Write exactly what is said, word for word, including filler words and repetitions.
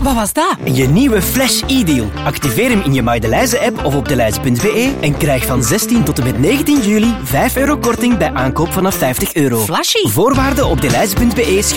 Wat was dat? Je nieuwe Flash e-deal. Activeer hem in je Maydelijze-app of op delijze punt be en krijg van zestien tot en met negentien juli vijf euro korting bij aankoop vanaf vijftig euro. Flashy. Voorwaarden op delijze punt be